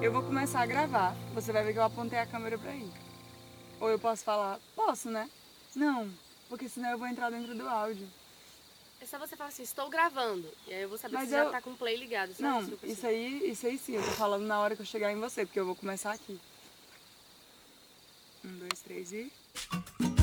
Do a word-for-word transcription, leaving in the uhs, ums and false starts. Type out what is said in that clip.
Eu vou começar a gravar, você vai ver que eu apontei a câmera pra ir. Ou eu posso falar, posso, né? Não, porque senão eu vou entrar dentro do áudio. É só você falar assim, estou gravando. E aí eu vou saber Mas se você eu... já tá com o play ligado. Só Não, isso que eu preciso. isso aí, isso aí sim, eu tô falando na hora que eu chegar em você, porque eu vou começar aqui. Um, dois, três e...